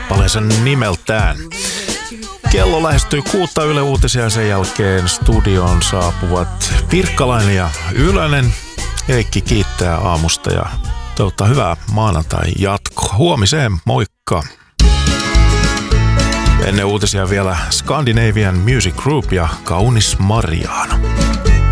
kappaleensa nimeltään. Kello lähestyy 6 Yle Uutisia ja sen jälkeen studioon saapuvat Pirkkalainen ja Ylönen. Heikki kiittää aamusta ja toivottaa hyvää maanantai jatkoa. Huomiseen, moikka! Ennen uutisia vielä Scandinavian Music Group ja Kaunis Marjaana.